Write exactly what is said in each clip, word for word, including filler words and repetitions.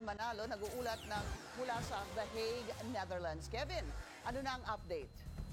Manalo nag-uulat ng mula sa The Hague, Netherlands. Kevin, ano na ang update?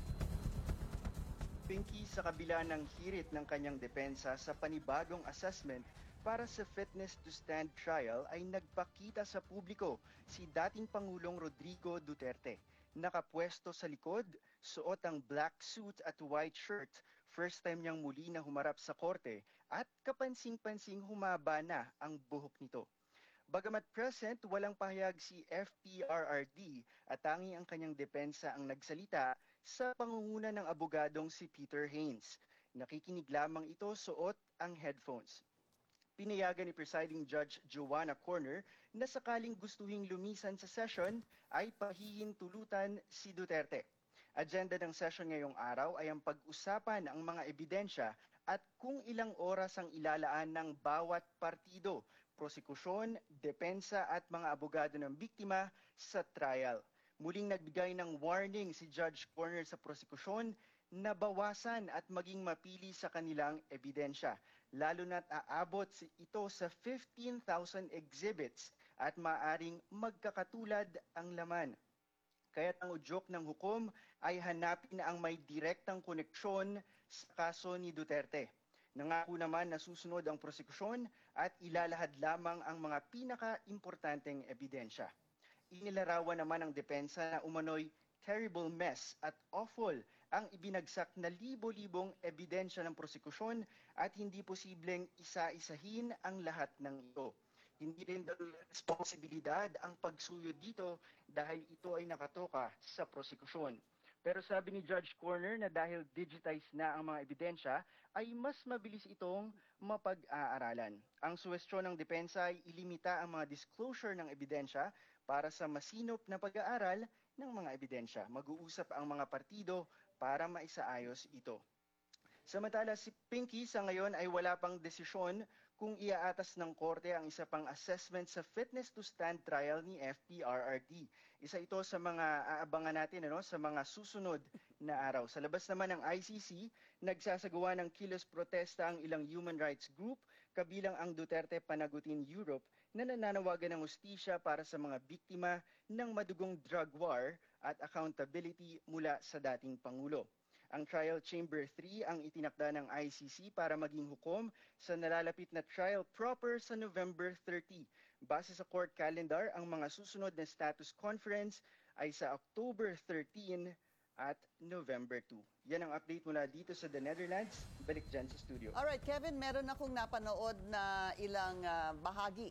Pinky, sa kabila ng hirit ng kanyang depensa sa panibagong assessment para sa fitness to stand trial ay nagpakita sa publiko si dating Pangulong Rodrigo Duterte. Nakapwesto sa likod, suot ang black suit at white shirt, first time niyang muli na humarap sa korte at kapansing-pansing humaba na ang buhok nito. Bagamat present, walang pahayag si F P R R D at tanging ang kanyang depensa ang nagsalita sa pangunguna ng abogadong si Peter Haynes. Nakikinig lamang ito suot ang headphones. Pinayagan ni Presiding Judge Joanna Corner na sakaling gustuhing lumisan sa session ay pahihintulutan si Duterte. Agenda ng session ngayong araw ay ang pag-usapan ang mga ebidensya at kung ilang oras ang ilalaan ng bawat partido, prosekusyon, depensa at mga abogado ng biktima sa trial. Muling nagbigay ng warning si Judge Corner sa prosekusyon na bawasan at maging mapili sa kanilang ebidensya, lalo na't aabot ito sa fifteen thousand exhibits at maaring magkakatulad ang laman. Kaya't ang udyok ng hukom ay hanapin na ang may direktang koneksyon sa kaso ni Duterte. Nangako naman na susunod ang prosekusyon at ilalahad lamang ang mga pinaka-importanteng ebidensya. Inilarawan naman ng depensa na umano'y terrible mess at awful ang ibinagsak na libo-libong ebidensya ng prosekusyon at hindi posibleng isa-isahin ang lahat ng ito. Hindi rin daw responsibilidad ang pagsuyo dito dahil ito ay nakatoka sa prosekusyon. Pero sabi ni Judge Corner na dahil digitized na ang mga ebidensya, ay mas mabilis itong mapag-aaralan. Ang suwestyon ng depensa ay ilimita ang mga disclosure ng ebidensya para sa masinop na pag-aaral ng mga ebidensya. Mag-uusap ang mga partido para maisaayos ito. Samantala, si Pinky sa ngayon ay wala pang desisyon kung iaatas ng korte ang isa pang assessment sa fitness to stand trial ni F P R R D. Isa ito sa mga aabangan natin ano, sa mga susunod na araw. Sa labas naman ng I C C, nagsasagawa ng kilos protesta ang ilang human rights group, kabilang ang Duterte Panagutin Europe, na nananawagan ng hustisya para sa mga biktima ng madugong drug war at accountability mula sa dating Pangulo. Ang Trial Chamber three ang itinakda ng I C C para maging hukom sa nalalapit na trial proper sa November thirtieth. Base sa court calendar, ang mga susunod na status conference ay sa October thirteenth at November second. Yan ang update mula dito sa The Netherlands. Balik dyan sa studio. Alright, Kevin, meron akong napanood na ilang uh, bahagi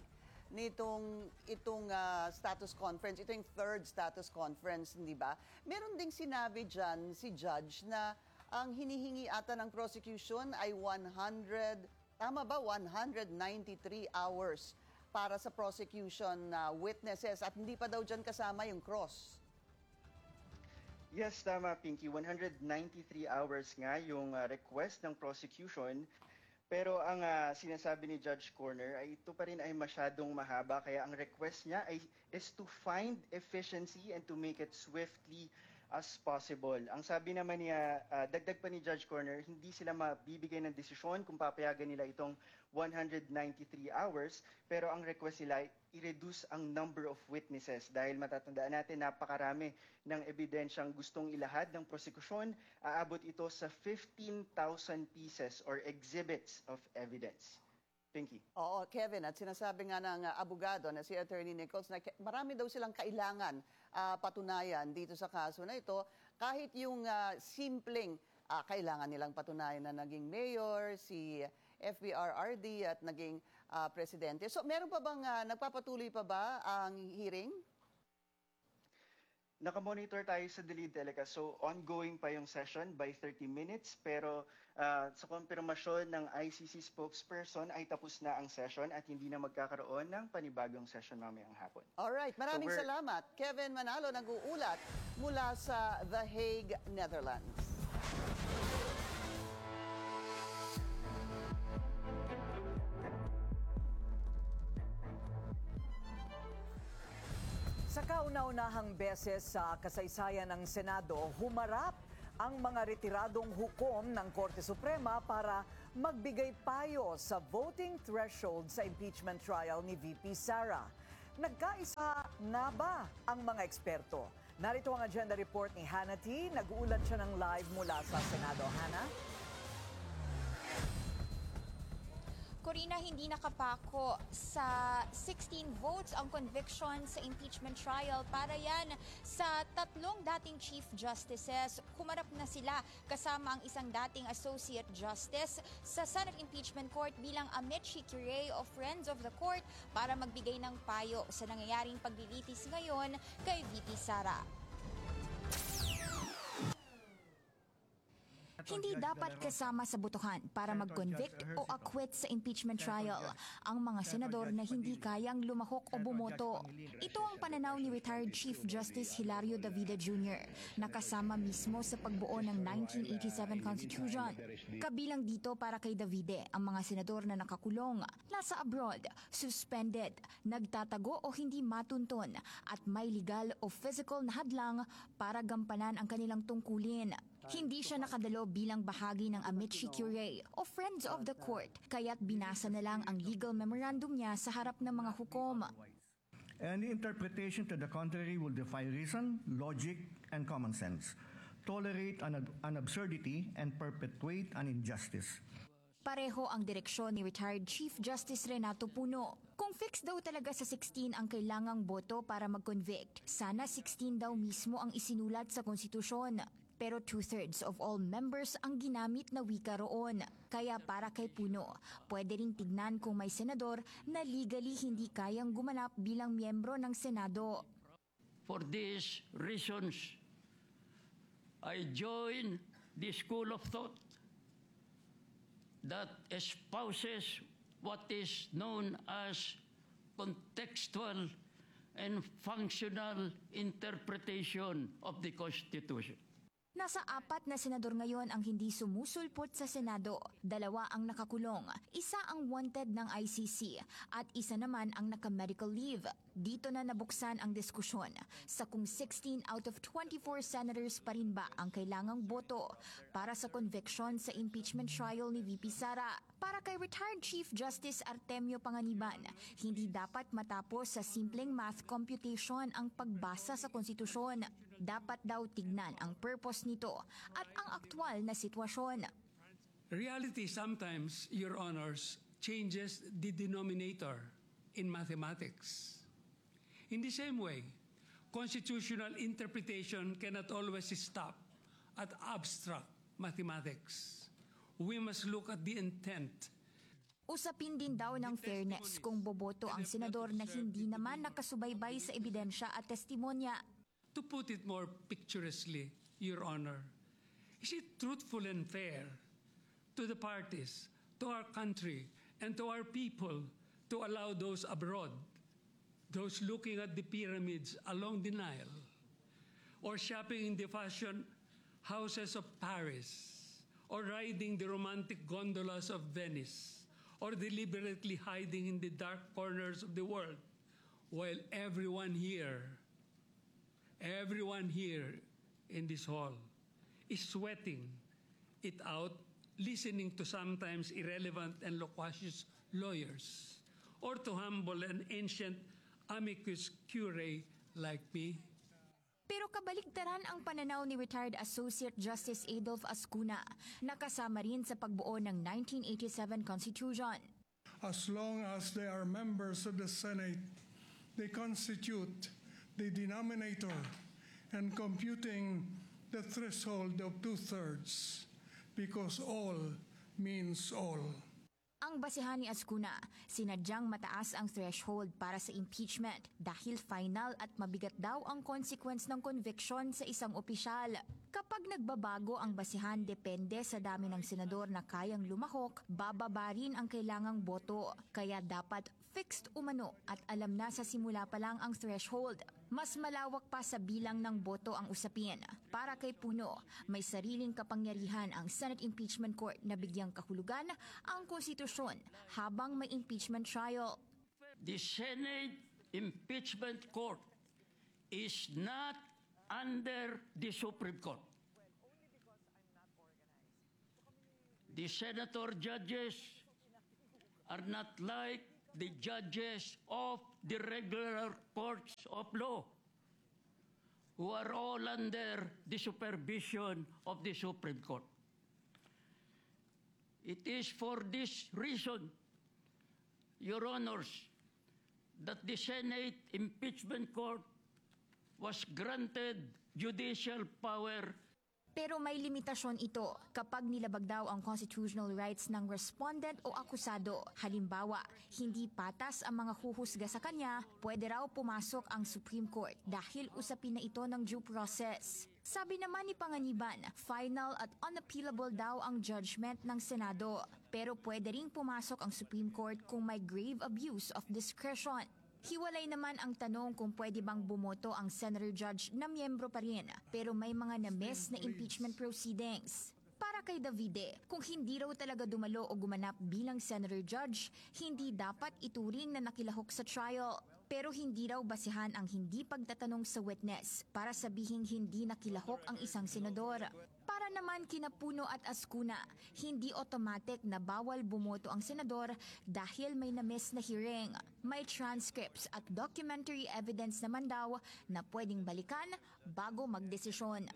nitong itong uh, status conference, ito yung third status conference, hindi ba? Meron ding sinabi dyan si Judge na ang hinihingi ata ng prosecution ay one hundred, tama ba, one hundred ninety-three hours para sa prosecution uh, witnesses at hindi pa daw dyan kasama yung cross. Yes, tama, Pinky. one hundred ninety-three hours nga yung uh, request ng prosecution. Pero ang uh, sinasabi ni Judge Corner ay ito pa rin ay masyadong mahaba, kaya ang request niya ay is to find efficiency and to make it swiftly as possible. Ang sabi naman niya, uh, dagdag pa ni Judge Corner, hindi sila mabibigay ng desisyon kung papayagan nila itong one hundred ninety-three hours, pero ang request nila ay i-reduce ang number of witnesses dahil matatandaan natin napakarami ng ebidensyang gustong ilahad ng prosekusyon, aabot ito sa fifteen thousand pieces or exhibits of evidence. Pinky. Oo, Kevin, at sinasabi nga ng uh, abogado na si Attorney Nichols na marami daw silang kailangan uh, patunayan dito sa kaso na ito, kahit yung uh, simpleng uh, kailangan nilang patunayan na naging mayor, si F B R R D at naging uh, presidente. So meron pa bang, uh, nagpapatuloy pa ba ang hearing? Nakamonitor tayo sa Delayed Telecast, so ongoing pa yung session by thirty minutes, pero uh, sa kumpirmasyon ng I C C spokesperson ay tapos na ang session at hindi na magkakaroon ng panibagong session mamayang hapon. Alright, maraming so salamat. Kevin Manalo nag-uulat mula sa The Hague, Netherlands. Sa kauna-unahang beses sa kasaysayan ng Senado, humarap ang mga retiradong hukom ng Korte Suprema para magbigay payo sa voting threshold sa impeachment trial ni V P Sara. Nagkaisa na ba ang mga eksperto? Narito ang agenda report ni Hannah T. Nag-uulat siya ng live mula sa Senado. Hannah? Corina, hindi nakapako sa sixteen votes ang conviction sa impeachment trial. Para yan sa tatlong dating Chief Justices. Humarap na sila kasama ang isang dating Associate Justice sa Senate Impeachment Court bilang Amici Curie of Friends of the Court para magbigay ng payo sa nangyayaring paglilitis ngayon kay V P Sara. Hindi dapat kasama sa botohan para mag-convict o acquit sa impeachment trial ang mga senador na hindi kayang lumahok o bumoto. Ito ang pananaw ni retired Chief Justice Hilario Davide Junior na kasama mismo sa pagbuo ng nineteen eighty-seven Constitution. Kabilang dito para kay Davide ang mga senador na nakakulong, nasa abroad, suspended, nagtatago o hindi matunton at may legal o physical na hadlang para gampanan ang kanilang tungkulin. Hindi siya nakadalo bilang bahagi ng Amici Curie o Friends of the Court, kaya't binasa na lang ang legal memorandum niya sa harap ng mga hukom. Any interpretation to the contrary will defy reason, logic, and common sense, tolerate an, an absurdity, and perpetuate an injustice. Pareho ang direksyon ni retired Chief Justice Renato Puno. Kung fix daw talaga sa sixteen ang kailangang boto para mag-convict, sana sixteen daw mismo ang isinulat sa konstitusyon. Pero two-thirds of all members ang ginamit na wika roon. Kaya para kay Puno, pwede ring tignan kung may senador na legally hindi kayang gumanap bilang miyembro ng Senado. For these reasons, I join the school of thought that espouses what is known as contextual and functional interpretation of the Constitution. Nasa apat na senador ngayon ang hindi sumusulpot sa Senado. Dalawa ang nakakulong, isa ang wanted ng I C C at isa naman ang naka-medical leave. Dito na nabuksan ang diskusyon sa kung sixteen out of twenty-four senators pa rin ba ang kailangang boto para sa conviction sa impeachment trial ni V P Sara. Para kay retired Chief Justice Artemio Panganiban, hindi dapat matapos sa simpleng math computation ang pagbasa sa konstitusyon. Dapat daw tignan ang purpose nito at ang aktwal na sitwasyon. Reality sometimes, Your Honors, changes the denominator in mathematics. In the same way, constitutional interpretation cannot always stop at abstract mathematics. We must look at the intent. Usapin din daw ng fairness kung boboto ang senador na hindi naman nakasubaybay sa ebidensya at testimonya. To put it more picturesquely, Your Honor, is it truthful and fair to the parties, to our country, and to our people to allow those abroad, those looking at the pyramids along the Nile, or shopping in the fashion houses of Paris, or riding the romantic gondolas of Venice, or deliberately hiding in the dark corners of the world, while everyone here Everyone here in this hall is sweating it out, listening to sometimes irrelevant and loquacious lawyers, or to humble and ancient amicus curiae like me. Pero kabaligtaran ang pananaw ni retired Associate Justice Adolf Ascuna na kasama rin sa pagbuo ng nineteen eighty-seven Constitution. As long as they are members of the Senate, they constitute the denominator and computing the threshold of two-thirds because all means all. Ang basihan ni Ascuna, sinadyang mataas ang threshold para sa impeachment dahil final at mabigat daw ang consequence ng conviction sa isang opisyal. Kapag nagbabago ang basihan depende sa dami ng senador na kayang lumahok, bababa rin ang kailangang boto. Kaya dapat fixed umano at alam na sa simula pa lang ang threshold. Mas malawak pa sa bilang ng boto ang usapin. Para kay Puno, may sariling kapangyarihan ang Senate Impeachment Court na bigyang kahulugan ang konstitusyon habang may impeachment trial. The Senate Impeachment Court is not under the Supreme Court. The senator judges are not like the judges of the regular courts of law, who are all under the supervision of the Supreme Court. It is for this reason, Your Honors, that the Senate Impeachment Court was granted judicial power. Pero may limitasyon ito kapag nilabag daw ang constitutional rights ng respondent o akusado. Halimbawa, hindi patas ang mga huhusga sa kanya, pwede raw pumasok ang Supreme Court dahil usapin na ito ng due process. Sabi naman ni Panganiban, final at unappealable daw ang judgment ng Senado. Pero pwede ring pumasok ang Supreme Court kung may grave abuse of discretion. Hiwalay naman ang tanong kung pwede bang bumoto ang Senator Judge na miyembro pa rin, pero may mga na-miss na impeachment proceedings. Para kay Davide, kung hindi raw talaga dumalo o gumanap bilang Senator Judge, hindi dapat ituring na nakilahok sa trial. Pero hindi raw basihan ang hindi pagtatanong sa witness para sabihing hindi nakilahok ang isang senador. Para naman kina Puno at Ascuna, hindi automatic na bawal bumoto ang senador dahil may na-miss na hearing. May transcripts at documentary evidence naman daw na pwedeng balikan bago magdesisyon.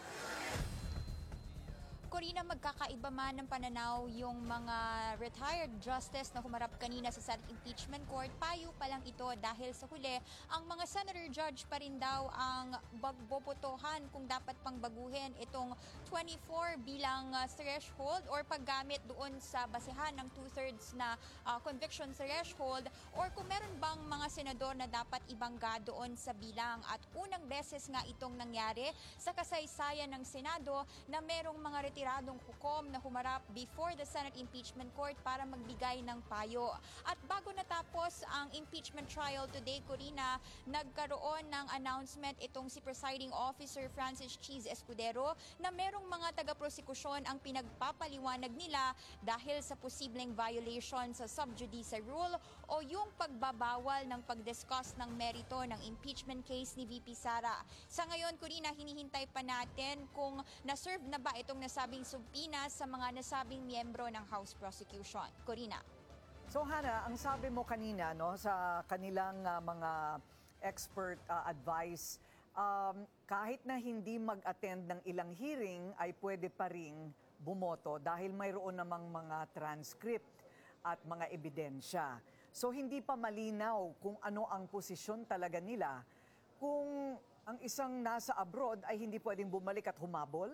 Corina, magkakaiba man ng pananaw yung mga retired justice na humarap kanina sa Senate Impeachment Court. Payo pa lang ito dahil sa huli, ang mga senator judge pa rin daw ang bagbobotohan kung dapat pang baguhin itong twenty-four bilang uh, threshold or paggamit doon sa basehan ng two-thirds na uh, conviction threshold or kung meron bang mga senador na dapat ibangga doon sa bilang. At unang beses nga itong nangyari sa kasaysayan ng Senado na merong mga retired retiradong hukom na humarap before the Senate Impeachment Court para magbigay ng payo. At bago natapos ang impeachment trial today, Corina, nagkaroon ng announcement itong si Presiding Officer Francis Cheese Escudero na merong mga taga-prosekusyon ang pinagpapaliwanag nila dahil sa posibleng violation sa sub judice rule o yung pagbabawal ng pag-discuss ng merito ng impeachment case ni V P Sara. Sa ngayon, Corina, hinihintay pa natin kung na-serve na ba itong nasabing subpoena sa mga nasabing miyembro ng House Prosecution. Corina. So Hana, ang sabi mo kanina no sa kanilang uh, mga expert uh, advice, um, kahit na hindi mag-attend ng ilang hearing ay pwede pa ring bumoto dahil mayroon namang mga transcript at mga ebidensya. So hindi pa malinaw kung ano ang posisyon talaga nila kung ang isang nasa abroad ay hindi pwedeng bumalik at humabol.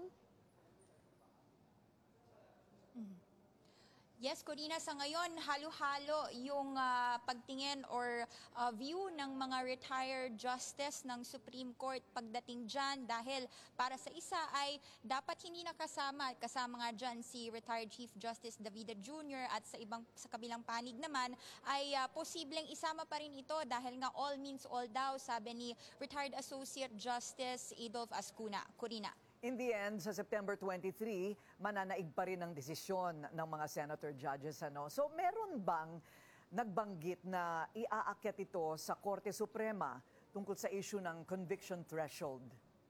Yes, Corina, sa ngayon, halo-halo yung uh, pagtingin or uh, view ng mga retired justice ng Supreme Court pagdating dyan dahil para sa isa ay dapat hindi nakasama. Kasama nga dyan si retired Chief Justice Davide Junior at sa ibang sa kabilang panig naman ay uh, posibleng isama pa rin ito dahil nga all means all daw, sabi ni retired Associate Justice Adolf Ascuna. Corina. In the end, sa September twenty-three, mananaig pa rin ang desisyon ng mga senator judges. Ano? So meron bang nagbanggit na iaakyat ito sa Korte Suprema tungkol sa issue ng conviction threshold?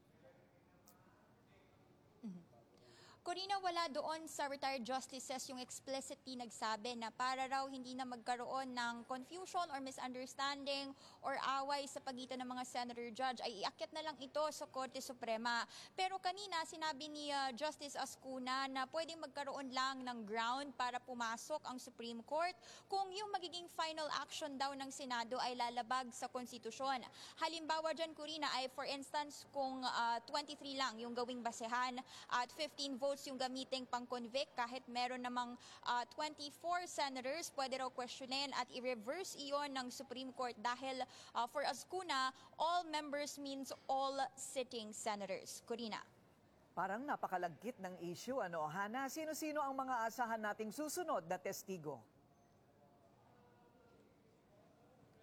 Corina, wala doon sa retired justices yung explicitly nagsabi na para raw hindi na magkaroon ng confusion or misunderstanding or away sa pagitan ng mga senator judge ay iakyat na lang ito sa Korte Suprema. Pero kanina sinabi ni uh, Justice Ascuna na pwedeng magkaroon lang ng ground para pumasok ang Supreme Court kung yung magiging final action daw ng Senado ay lalabag sa konstitusyon. Halimbawa dyan, Corina, ay for instance kung uh, twenty-three lang yung gawing basehan at fifteen votes yung gamiting pang-convict kahit meron namang uh, twenty-four senators, pwede raw questionin at i-reverse iyon ng Supreme Court dahil uh, for Ascuna, all members means all sitting senators. Corina. Parang napakalagkit ng issue, ano? Hana, sino-sino ang mga asahan nating susunod na testigo?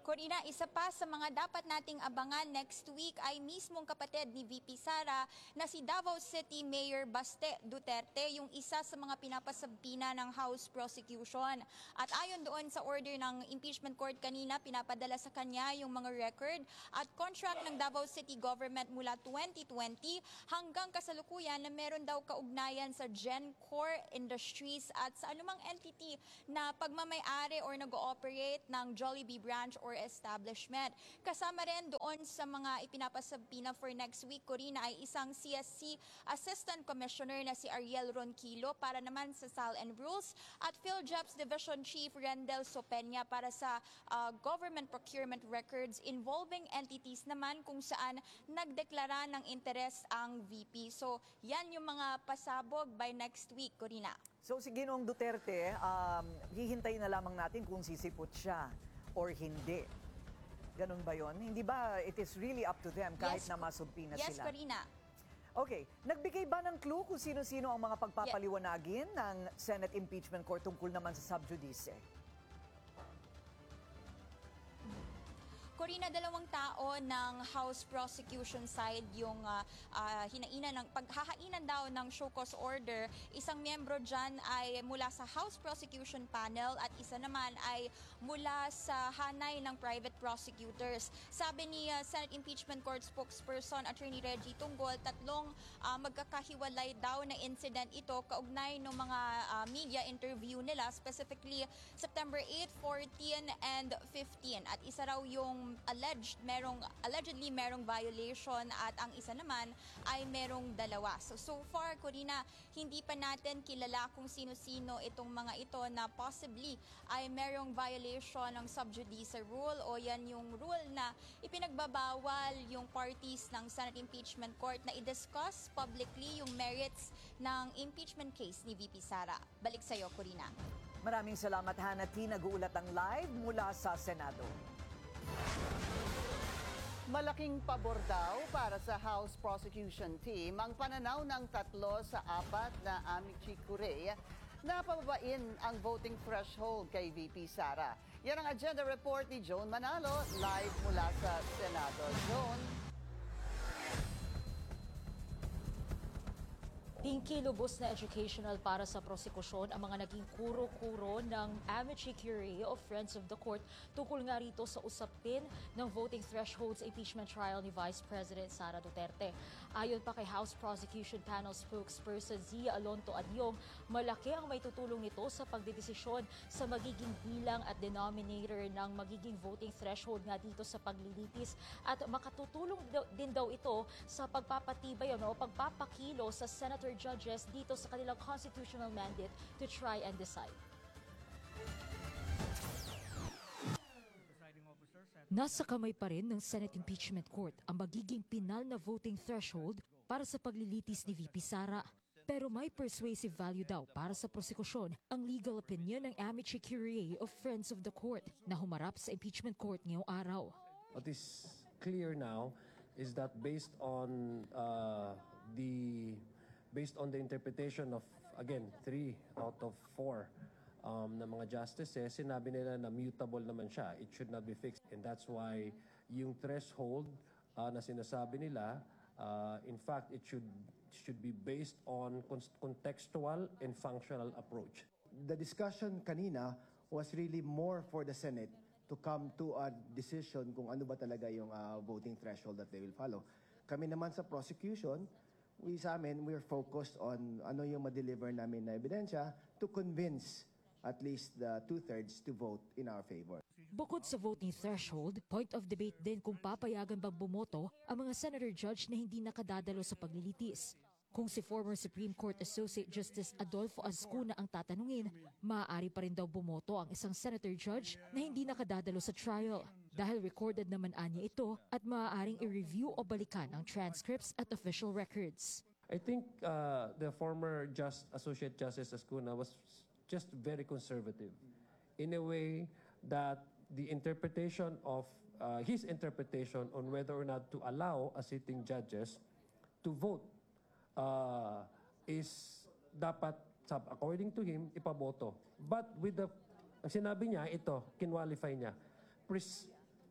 Corina, isa pa sa mga dapat nating abangan next week ay mismong kapatid ni V P Sara na si Davao City Mayor Baste Duterte, yung isa sa mga pinapasabina ng House Prosecution. At ayon doon sa order ng impeachment court kanina, pinapadala sa kanya yung mga record at contract ng Davao City government mula twenty twenty hanggang kasalukuyan na meron daw kaugnayan sa Gencor Industries at sa anumang entity na pagmamay-ari or nag-ooperate ng Jollibee branch or establishment. Kasama rin doon sa mga ipinapasabina for next week, Corina, ay isang C S C Assistant Commissioner na si Ariel Ronquillo para naman sa S A L and Rules at PhilJeps Division Chief Rendel Sopenya para sa uh, government procurement records involving entities naman kung saan nagdeklara ng interes ang V P. So, yan yung mga pasabog by next week, Corina. So si Ginoong Duterte, um, hihintayin na lamang natin kung sisipot siya or hindi. Ganun ba yon? Hindi ba it is really up to them kahit Yes, na masumpi na Yes, sila? Corina. Okay. Nagbigay ba ng clue kung sino-sino ang mga pagpapaliwanagin ng Senate Impeachment Court tungkol naman sa sub judice? Corina, dalawang tao ng House Prosecution side yung uh, uh, hinainan ng paghahainan daw ng show cause order. Isang miyembro dyan ay mula sa House Prosecution Panel at isa naman ay mula sa hanay ng private prosecutors. Sabi ni uh, Senate Impeachment Court spokesperson Attorney Reggie Tunggol, tatlong uh, magkakahiwalay daw na incident ito kaugnay ng mga uh, media interview nila, specifically September eighth, fourteen, and fifteen. At isa raw yung alleged merong allegedly merong violation at ang isa naman ay merong dalawa. So so far, Corina, hindi pa natin kilala kung sino-sino itong mga ito na possibly ay merong violation ng sub judice rule o yan yung rule na ipinagbabawal yung parties ng Senate Impeachment Court na i-discuss publicly yung merits ng impeachment case ni V P Sara. Balik sa iyo, Corina. Maraming salamat, Hannah T. Nag-uulat ang live mula sa Senado. Malaking pabor daw para sa House Prosecution Team ang pananaw ng tatlo sa apat na amici curiae na pababain ang voting threshold kay V P Sara. Yan ang agenda report ni Joan Manalo, live mula sa Senado. Joan? Pinky, lubos na educational para sa prosekusyon ang mga naging kuro-kuro ng amici curiae of Friends of the Court tungkol nga rito sa usapin ng voting thresholds impeachment trial ni Vice President Sara Duterte. Ayon pa kay House Prosecution Panel spokesperson Zia Alonto Adyong, malaki ang may tutulong nito sa pagdedesisyon sa magiging bilang at denominator ng magiging voting threshold nga dito sa paglilitis at makatutulong din daw ito sa pagpapatibay o pagpapakilo sa Senator judges dito sa kanilang constitutional mandate to try and decide. Nasa kamay pa rin ng Senate Impeachment Court ang magiging pinal na voting threshold para sa paglilitis ni V P Sara. Pero may persuasive value daw para sa prosekusyon ang legal opinion ng amici curiae of Friends of the Court na humarap sa impeachment court ngayong araw. What is clear now is that based on uh, the based on the interpretation of, again, three out of four um, na mga justices, sinabi nila na mutable naman siya. It should not be fixed. And that's why yung threshold uh, na sinasabi nila, uh, in fact, it should should be based on contextual and functional approach. The discussion kanina was really more for the Senate to come to a decision kung ano ba talaga yung uh, voting threshold that they will follow. Kami naman sa prosecution, we sa amin, we're focused on ano yung ma-deliver namin na ebidensya to convince at least the two-thirds to vote in our favor. Bukod sa voting threshold, point of debate din kung papayagan bang bumoto ang mga senator judge na hindi nakadadalo sa paglilitis. Kung si former Supreme Court Associate Justice Adolfo Azcuna ang tatanungin, maaari pa rin daw bumoto ang isang senator judge na hindi nakadadalo sa trial. Dahil recorded naman anya ito at maaaring i-review o balikan ang transcripts at official records. I think uh, the former just Associate Justice Azcuna was just very conservative in a way that the interpretation of uh, his interpretation on whether or not to allow a sitting judges to vote uh, is dapat, according to him, ipaboto. But with the, ang sinabi niya, ito, kinwalify niya, pres,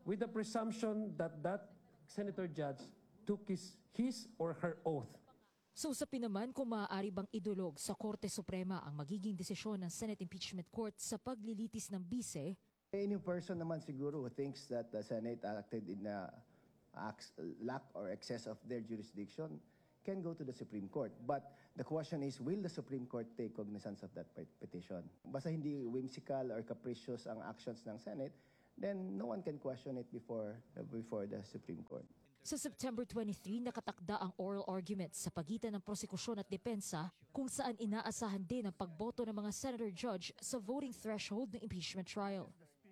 with the presumption that that senator judge took his, his or her oath. Sa usapin naman kung maaari bang idulog sa Korte Suprema ang magiging desisyon ng Senate Impeachment Court sa paglilitis ng bise, Any person naman siguro who thinks that the Senate acted in a acts, lack or excess of their jurisdiction can go to the Supreme Court. But the question is, will the Supreme Court take cognizance of that petition? Basta hindi whimsical or capricious ang actions ng Senate, then no one can question it before, before the Supreme Court. sa September twenty-three nakatakda ang oral arguments sa pagitan ng prosekusyon at depensa kung saan inaasahan din ang pagboto ng mga senator judge sa voting threshold ng impeachment trial.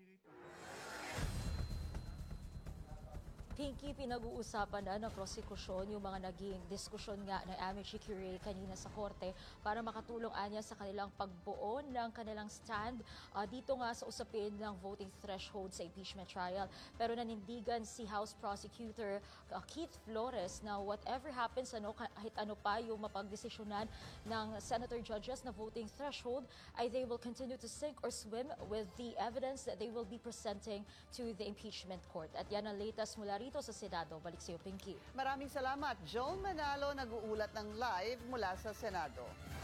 Pinky, pinag-uusapan na ng prosekusyon yung mga naging diskusyon nga ng amicus curiae kanina sa korte para makatulong anya sa kanilang pagbuo ng kanilang stand uh, dito nga sa usapin ng voting threshold sa impeachment trial. Pero nanindigan si House Prosecutor uh, Keith Flores na whatever happens, ano, kahit ano pa yung mapagdesisyonan ng senator judges na voting threshold, ay they will continue to sink or swim with the evidence that they will be presenting to the impeachment court. At yan ang latest mula rito sa Senado. Balik sa iyo, Pinky. Maraming salamat. Joan Manalo nag-uulat ng live mula sa Senado.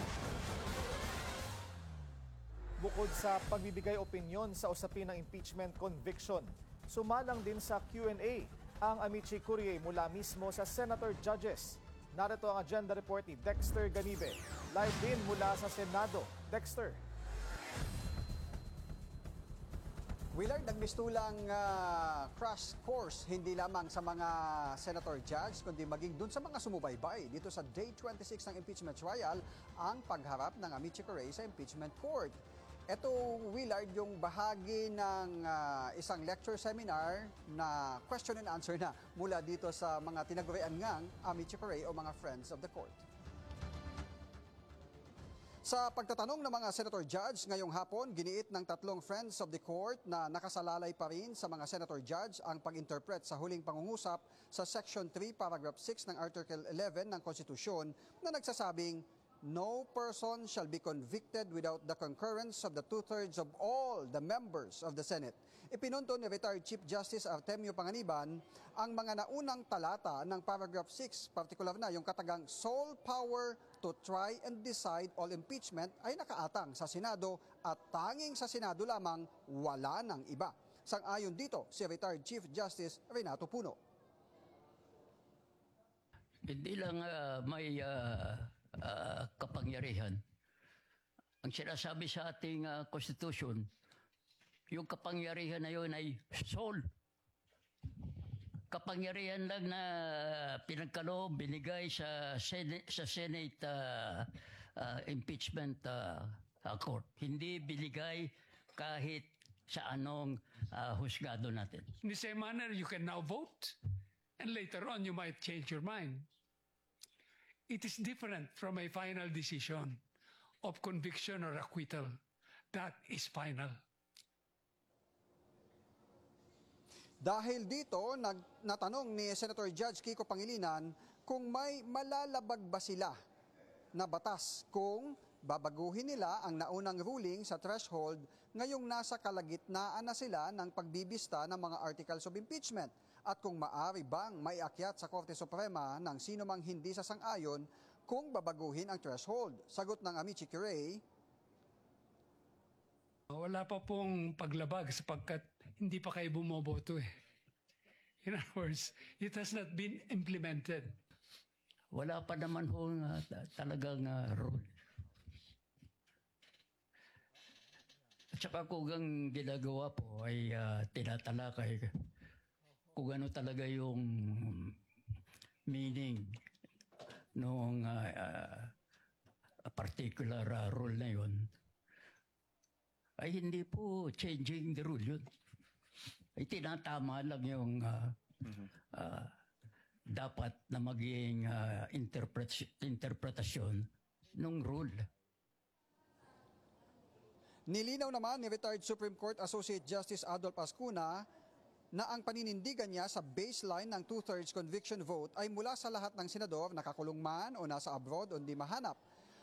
Bukod sa pagbibigay opinyon sa usapin ng impeachment conviction, sumalang din sa Q and A ang amicus curiae mula mismo sa senator judges. Narito ang agenda report ni Dexter Ganibe. Live din mula sa Senado. Dexter. Willard, nagmistulang uh, crash course hindi lamang sa mga senator judge kundi maging dun sa mga sumubaybay dito sa day twenty-six ng impeachment trial ang pagharap ng amicus curiae sa impeachment court. Ito, Willard, yung bahagi ng uh, isang lecture seminar na question and answer na mula dito sa mga tinagurian ngang amicus curiae o mga friends of the court. Sa pagtatanong ng mga senator judge ngayong hapon, giniit ng tatlong friends of the court na nakasalalay pa rin sa mga senator judge ang pag-interpret sa huling pangungusap sa Section three, Paragraph six ng Article eleven ng Konstitusyon na nagsasabing, no person shall be convicted without the concurrence of the two-thirds of all the members of the Senate. Ipinunto ni retired Chief Justice Artemio Panganiban ang mga naunang talata ng Paragraph six, partikular na yung katagang sole power to try and decide all impeachment ay nakaatang sa Senado at tanging sa Senado lamang, wala ng iba. Sang-ayon dito si retired Chief Justice Renato Puno. Hindi lang uh, may uh, uh, kapangyarihan. Ang sinasabi sa ating uh, Constitution, yung kapangyarihan na yun ay sole. Kapangyarihan lang na pinagkaloob, binigay sa Senate, sa Senate uh, uh, impeachment uh, uh, court. Hindi binigay kahit sa anong uh, husgado natin. In the same manner, you can now vote and later on you might change your mind. It is different from a final decision of conviction or acquittal. That is final. Dahil dito, nag, natanong ni Senator Judge Kiko Pangilinan kung may malalabag ba sila na batas kung babaguhin nila ang naunang ruling sa threshold ngayong nasa kalagitnaan na sila ng pagbibista ng mga articles of impeachment at kung maaari bang maiakyat sa Korte Suprema ng sino mang hindi sasang-ayon kung babaguhin ang threshold. Sagot ng amicus curiae, wala pa pong paglabag sapagkat hindi pa kayo bumoboto eh. In other words, it has not been implemented. Wala pa naman hong uh, talagang uh, rule. At saka kung ang ginagawa po ay uh, tinatalakay kung ano talaga yung meaning ng uh, uh, particular uh, rule na yun, ay hindi po changing the rule yun. Ay tinatama lang yung uh, mm-hmm. uh, dapat na maging uh, interpret- interpretasyon ng rule. Nilinaw naman ni retired Supreme Court Associate Justice Adolf Ascuna na ang paninindigan niya sa baseline ng two-thirds conviction vote ay mula sa lahat ng senador nakakulong man o nasa abroad o hindi mahanap.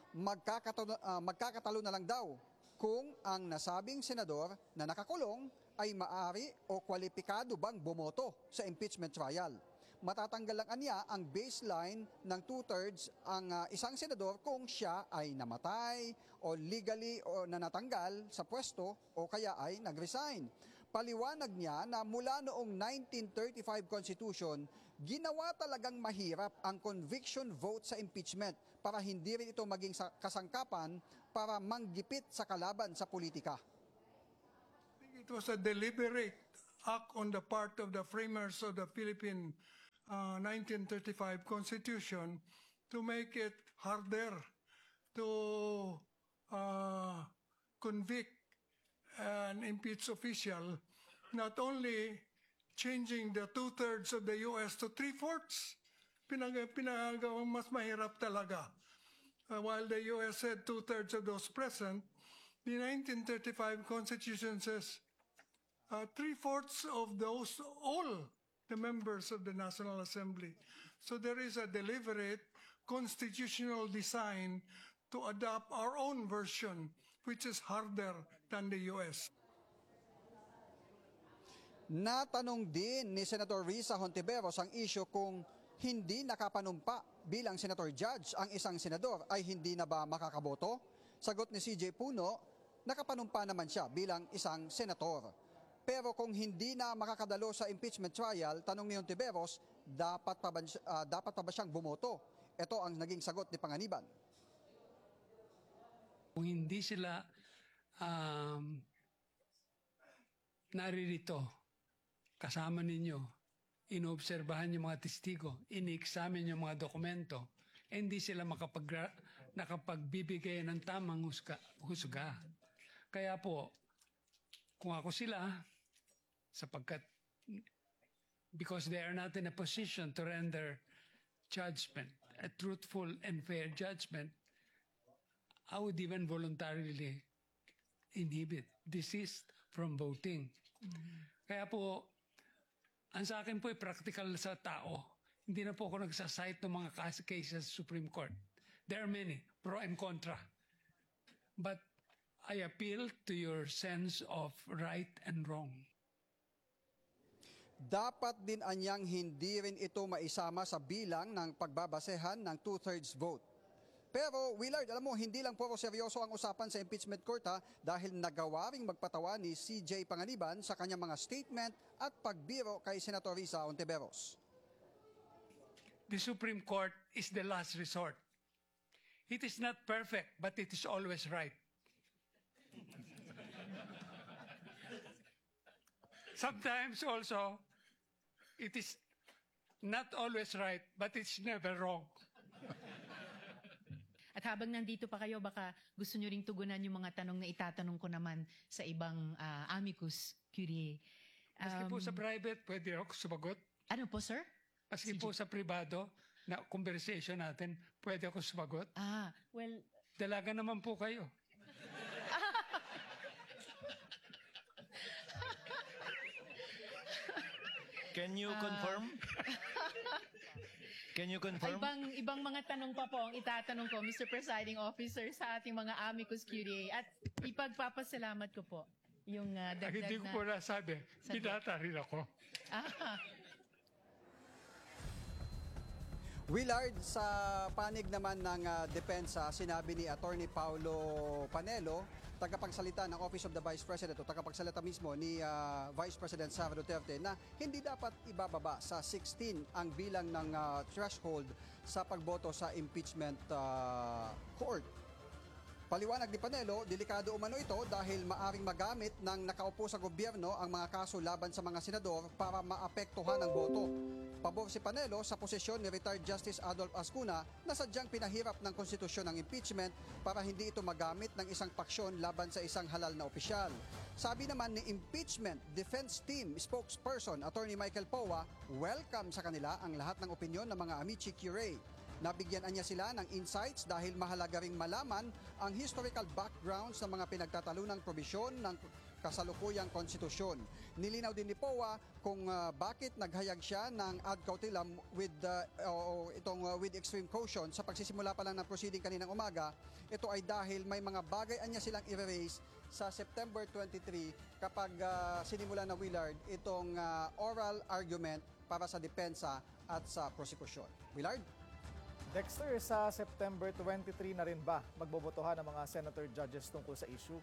Magkakatalo, uh, magkakatalo na lang daw kung ang nasabing senador na nakakulong ay maari o kwalipikado bang bumoto sa impeachment trial. Matatanggal lang anya ang baseline ng two-thirds ang uh, isang senador kung siya ay namatay o legally o nanatanggal sa pwesto o kaya ay nag-resign. Paliwanag niya na mula noong nineteen thirty-five Constitution, ginawa talagang mahirap ang conviction vote sa impeachment para hindi rin ito maging kasangkapan para manggipit sa kalaban sa politika. It was a deliberate act on the part of the framers of the Philippine uh, nineteen thirty-five Constitution to make it harder to uh, convict an impeached official, not only changing the two-thirds of the U S to three-fourths, pinag- pinagawang mas mahirap talaga. Uh, while the U S said two-thirds of those present, the nineteen thirty-five Constitution says uh, three-fourths of those, all the members of the National Assembly. So there is a deliberate constitutional design to adopt our own version, which is harder than the U S. Natanong din ni Senator Risa Hontiveros ang isyu kung hindi nakapanumpa bilang Senator Judge ang isang senador ay hindi na ba makakaboto? Sagot ni C J Puno, nakapanumpa naman siya bilang isang senator. Pero kung hindi na makakadalo sa impeachment trial, tanong ni Hontiveros, dapat pa ba, uh, dapat pa ba siyang bumoto? Ito ang naging sagot ni Panganiban. Kung hindi sila um, naririto, kasama ninyo, inoobserbahan yung mga testigo, ini-examine yung mga dokumento, eh, hindi sila makapag, nakapagbibigay ng tamang husga, husga. Kaya po, kung ako sila, sapagkat because they are not in a position to render judgment, a truthful and fair judgment, I would even voluntarily inhibit, desist from voting. Mm-hmm. Kaya po, ang sa akin po ay practical sa tao. Hindi na po ako nagsasite ng mga cases sa Supreme Court. There are many, pro and contra. But I appeal to your sense of right and wrong. Dapat din anyang hindi rin ito maisama sa bilang ng pagbabasehan ng two-thirds vote. Pero Willard, alam mo, hindi lang puro seryoso ang usapan sa impeachment court ha, dahil nagawa ring magpatawa ni C J Panganiban sa kanyang mga statement at pagbiro kay Senator Risa Hontiveros. The Supreme Court is the last resort. It is not perfect, but it is always right. Sometimes also, it is not always right, but it's never wrong. At habang nandito pa kayo, baka gusto nyo ring tugunan yung mga tanong na itatanong ko naman sa ibang uh, amicus curiae. Um, Maski po sa private, pwede ako sumagot. Ano po, sir? Maski po sa privado, na conversation natin, pwede ako sumagot. Ah, well... Dalaga naman po kayo. Can you confirm? Can you confirm? Ibang, ibang mga tanong pa po ang itatanong ko, Mister Presiding Officer, sa ating mga amicus curiae. At ipagpapasalamat ko po yung uh, dagdag na... Hindi ko po nasabi. Binata rin ako. Ah. Willard, sa panig naman ng uh, depensa, sinabi ni Attorney Paulo Panelo, tagapagsalita ng Office of the Vice President o tagapagsalita mismo ni uh, Vice President Sara Duterte na hindi dapat ibababa sa sixteen ang bilang ng uh, threshold sa pagboto sa impeachment uh, court. Paliwanag ni Panelo, delikado umano ito dahil maaring magamit ng nakaupo sa gobyerno ang mga kaso laban sa mga senador para maapektuhan ang boto. Pabor si Panelo sa posisyon ni retired Justice Adolf Ascuna na sadyang pinahirap ng konstitusyon ng impeachment para hindi ito magamit ng isang paksyon laban sa isang halal na opisyal. Sabi naman ni Impeachment Defense Team spokesperson Attorney Michael Powa, welcome sa kanila ang lahat ng opinyon ng mga amici curiae. Nabigyan niya sila ng insights dahil mahalaga ring malaman ang historical backgrounds ng mga pinagtatalunang probisyon ng kasalukuyang konstitusyon. Nilinaw din ni Powa kung uh, bakit naghayag siya ng ad cautelam with uh, uh, itong uh, with extreme caution sa pagsisimula pa lang ng proceeding kaninang umaga. Ito ay dahil may mga bagay anya silang i-raise sa September twenty-three kapag uh, sinimula na Willard itong uh, oral argument para sa depensa at sa prosekusyon. Willard? Dexter, sa September twenty-three na rin ba magbobotohan ng mga senator judges tungkol sa issue?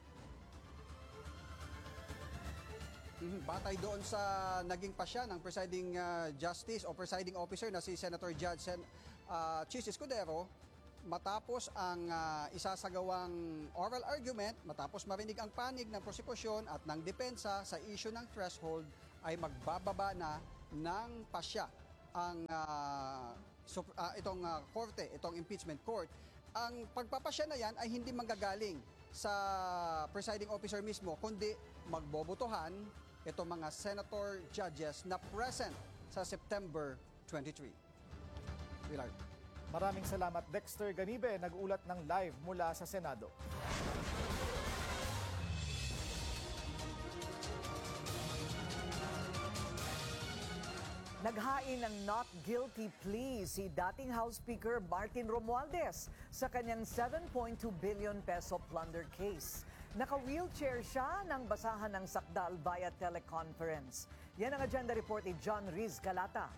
Mhm, Batay doon sa naging pasya ng presiding uh, justice o presiding officer na si Senator Judge Sen, uh, Chis Escudero, matapos ang uh, isasagawang oral argument, matapos marinig ang panig ng prosekusyon at ng depensa sa issue ng threshold, ay magbababa na ng pasya ang uh, so, uh, itong uh, korte, itong impeachment court. Ang pagpapasya na yan ay hindi manggagaling sa presiding officer mismo, kundi magbobotohan itong mga senator judges na present sa September twenty-three. Willard. Maraming salamat, Dexter Ganibe, nag-ulat ng live mula sa Senado. Naghain ng not guilty plea si dating House Speaker Martin Romualdez sa kanyang seven point two billion peso plunder case. Naka-wheelchair siya nang basahan ng sakdal via teleconference. Yan ang agenda report ni John Riz Calata.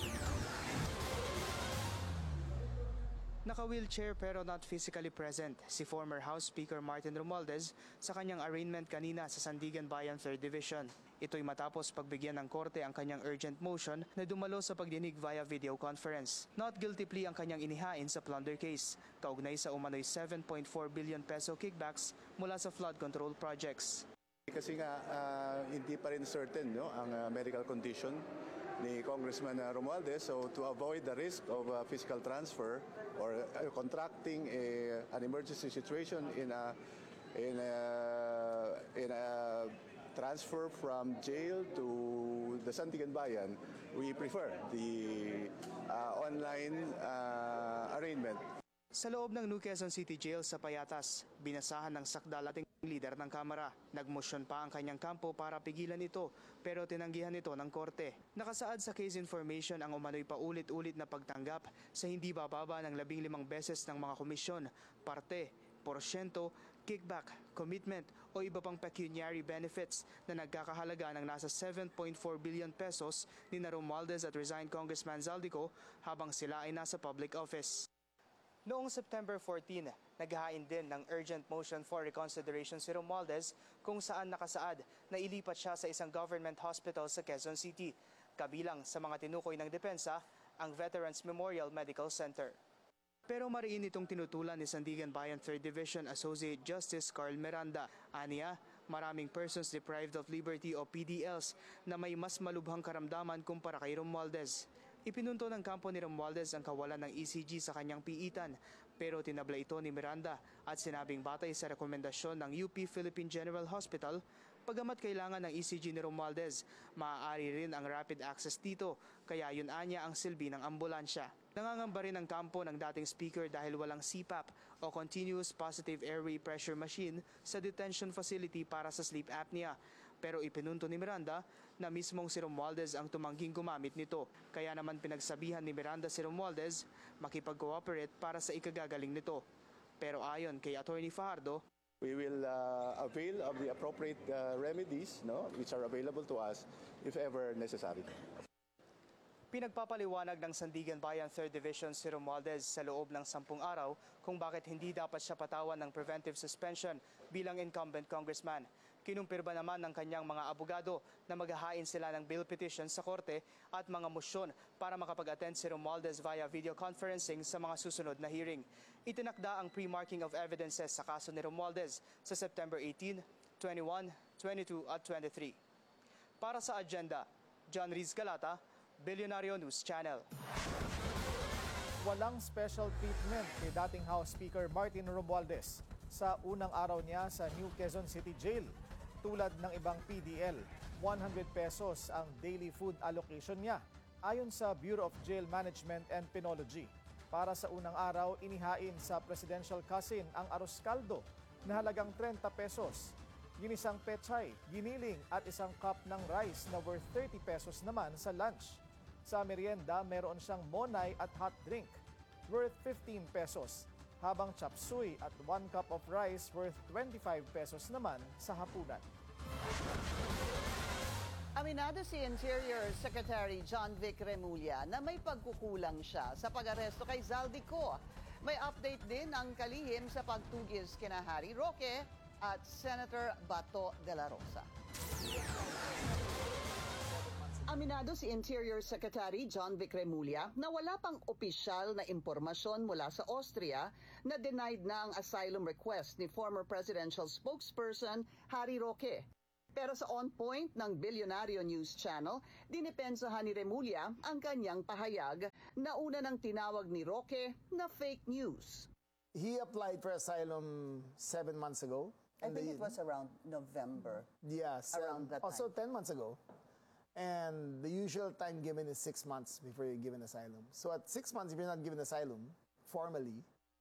Naka-wheelchair pero not physically present si former House Speaker Martin Romualdez sa kanyang arraignment kanina sa Sandigan Bayan third Division. Ito'y matapos pagbigyan ng korte ang kanyang urgent motion na dumalo sa pagdinig via video conference. Not guilty plea ang kanyang inihain sa plunder case, kaugnay sa umano'y seven point four billion peso kickbacks mula sa flood control projects. Kasi nga uh, hindi pa rin certain no, ang uh, medical condition ni Congressman uh, Romualdez, so to avoid the risk of uh, physical transfer or uh, contracting a, an emergency situation in a in a, in a transfer from jail to the Sandigan Bayan, we prefer the uh, online uh, arraignment. Sa loob ng New Quezon City Jail sa Payatas, binasahan ng sakdal ating leader ng Kamara. Nagmosyon pa ang kanyang kampo para pigilan ito, pero tinanggihan ito ng korte. Nakasaad sa case information ang umano'y paulit-ulit na pagtanggap sa hindi bababa ng labing limang beses ng mga komisyon, parte, porsyento, kickback, commitment o iba pang pecuniary benefits na nagkakahalaga ng nasa seven point four billion pesos ni na Romualdez at resigned Congressman Zaldico habang sila ay nasa public office. Noong September fourteenth, naghahain din ng urgent motion for reconsideration si Romualdez kung saan nakasaad na ilipat siya sa isang government hospital sa Quezon City. Kabilang sa mga tinukoy ng depensa, ang Veterans Memorial Medical Center. Pero mariin itong tinutulan ni Sandigan Bayan third Division Associate Justice Carl Miranda. Aniya, maraming persons deprived of liberty o P D Ls na may mas malubhang karamdaman kumpara kay Romualdez. Ipinunto ng kampo ni Romualdez ang kawalan ng E C G sa kanyang piitan, pero tinabla ito ni Miranda at sinabing batay sa rekomendasyon ng U P Philippine General Hospital, pagamat kailangan ng E C G ni Romualdez, maaari rin ang rapid access dito, kaya yun anya ang silbi ng ambulansya. Nangangamba rin ang kampo ng dating speaker dahil walang C PAP o Continuous Positive Airway Pressure Machine sa detention facility para sa sleep apnea. Pero ipinunto ni Miranda na mismong si Romualdez ang tumangging gumamit nito. Kaya naman pinagsabihan ni Miranda si Romualdez makipag-cooperate para sa ikagagaling nito. Pero ayon kay Attorney Fajardo, we will uh, avail of the appropriate uh, remedies no, which are available to us if ever necessary. Pinagpapaliwanag ng Sandigan Bayan third Division si Romualdez sa loob ng sampung araw kung bakit hindi dapat siya patawan ng preventive suspension bilang incumbent congressman. Kinumpirma naman ng kanyang mga abogado na maghahain sila ng bill petition sa korte at mga motion para makapag-attend si Romualdez via video conferencing sa mga susunod na hearing. Itinakda ang pre-marking of evidences sa kaso ni Romualdez sa September eighteenth, twenty-one, twenty-two at twenty-three. Para sa agenda, John Riz Calata, Billionario News Channel. Walang special treatment ni dating House Speaker Martin Romualdez sa unang araw niya sa New Quezon City Jail. Tulad ng ibang P D L, one hundred pesos ang daily food allocation niya ayon sa Bureau of Jail Management and Penology. Para sa unang araw, inihain sa presidential cousin ang arroz caldo na halagang thirty pesos. Ginisang pechay, giniling at isang cup ng rice na worth thirty pesos naman sa lunch. Sa merienda, meron siyang monay at hot drink worth fifteen pesos. habang chop suey at one cup of rice worth twenty-five pesos naman sa hapunan. Aminado si Interior Secretary John Vic Remulla na may pagkukulang siya sa pag-aresto kay Zaldico. May update din ang kalihim sa pagtugis kina Harry Roque at Senator Bato de la Rosa. Aminado si Interior Secretary John Vic Remulla na wala pang opisyal na impormasyon mula sa Austria na denied na ang asylum request ni former presidential spokesperson Harry Roque. Pero sa On Point ng Bilyonaryo News Channel, dinipensahan ni Remulla ang kanyang pahayag na una nang tinawag ni Roque na fake news. He applied for asylum seven months ago. I and think they- it was around November. Yeah, seven- Around that also time. ten months ago. And the usual time given is six months before you're given asylum. So at six months, if you're not given asylum, formally,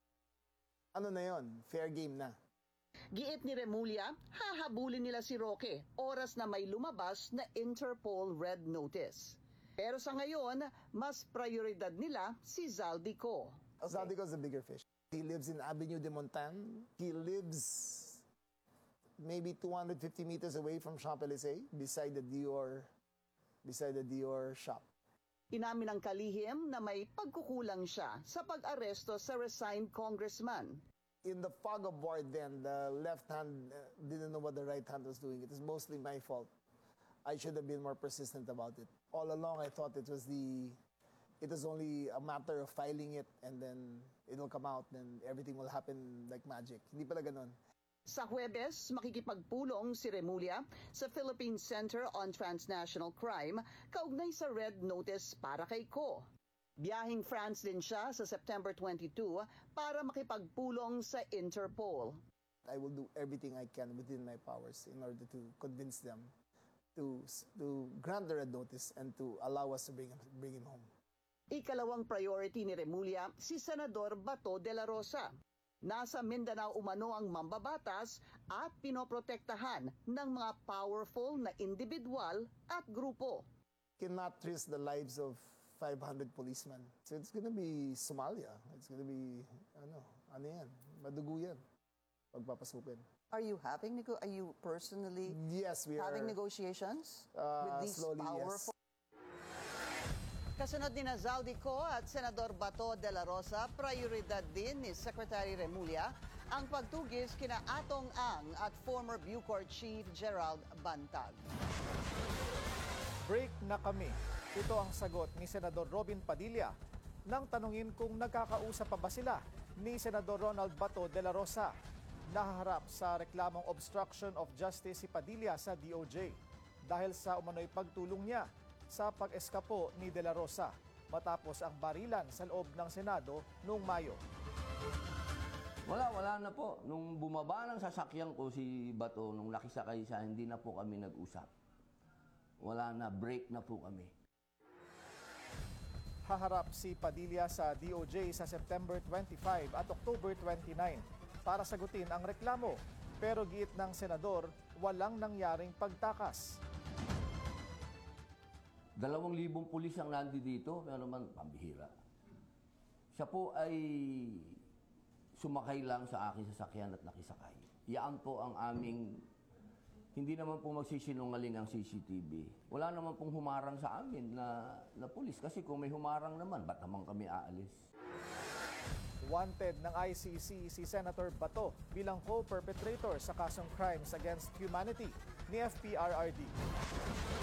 ano na yon? Fair game na. Giit ni Remulla, hahabulin nila si Roque oras na may lumabas na Interpol Red Notice. Pero sa ngayon, mas prioridad nila si Zaldico. Zaldico is a bigger fish. He lives in Avenue de Montagne. He lives maybe two hundred fifty meters away from Champs-Élysées, beside the Dior, beside the Dior shop. Inamin ng kalihim na may pagkukulang siya sa pag-aresto sa resigned congressman. In the fog of war then, the left hand uh, didn't know what the right hand was doing. It is mostly my fault. I should have been more persistent about it. All along, I thought it was the, it was only a matter of filing it and then it'll come out and everything will happen like magic. Hindi pala ganun. Sa Huwebes, makikipagpulong si Remulla sa Philippine Center on Transnational Crime kaugnay sa Red Notice para kay Ko. Biyahing France din siya sa September twenty-two para makipagpulong sa Interpol. I will do everything I can within my powers in order to convince them to, to grant the Red Notice and to allow us to bring him, bring him home. Ikalawang priority ni Remulla si Senador Bato de la Rosa. Nasa Mindanao umano ang mambabatas at pinoprotektahan ng mga powerful na individual at grupo. Cannot risk the lives of five hundred policemen. So it's gonna be Somalia. It's gonna be, ano, ano yan, madugo yan, pagpapasukin. Are you having nego- are you personally Yes, we having are. negotiations Uh, with these slowly, powerful? yes. Kasunod ni Zaldico at Senador Bato de la Rosa, prioridad din ni Secretary Remulla ang pagtugis kina Atong Ang at former Bucor Chief Gerald Bantag. Break na kami. Ito ang sagot ni Senador Robin Padilla nang tanungin kung nagkakausap pa ba sila ni Senador Ronald Bato de la Rosa. Nahaharap sa reklamong obstruction of justice si Padilla sa D O J dahil sa umano'y pagtulong niya sa pag-eskapo ni De La Rosa matapos ang barilan sa loob ng Senado noong Mayo. Wala, wala na po. Nung bumaba ng sasakyan ko si Bato, nung nakisakay siya, hindi na po kami nag-usap. Wala na, break na po kami. Haharap si Padilla sa D O J sa September twenty-five at October twenty-nine para sagutin ang reklamo. Pero giit ng senador, walang nangyaring pagtakas. Dalawang libong pulis ang nandi dito, pero naman pambihira. Siya po ay sumakay lang sa aking sasakyan at nakisakay. Yan po ang aming, hindi naman po magsisinungaling ang C C T V. Wala naman pong humarang sa amin na, na pulis. Kasi kung may humarang naman, ba't naman kami aalis? Wanted ng I C C si Senator Bato bilang co-perpetrator sa kasong crimes against humanity ni F P R R D.